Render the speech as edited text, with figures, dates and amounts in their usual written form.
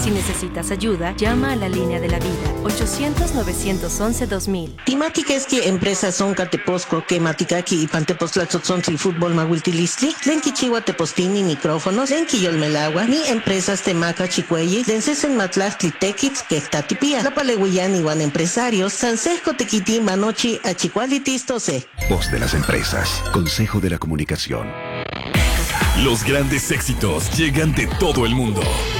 Si necesitas ayuda, llama a la línea de la vida, 800-911-2000. Timatikeski empresas son Cateposco, que Matikaki y Pantepostlatzotzontli Fútbol Mahuiltilistli, Lenkichiwa Tepostini micrófonos, Lenki Yolmelagua, ni empresas Temaca Chicueyi, Densesen Matlachtli Tequitz, que Tatipia, La Palehuillani Wan Empresarios, Sansesco Tequiti Manochi Achicualitistose. Voz de las empresas, Consejo de la Comunicación. Los grandes éxitos llegan de todo el mundo.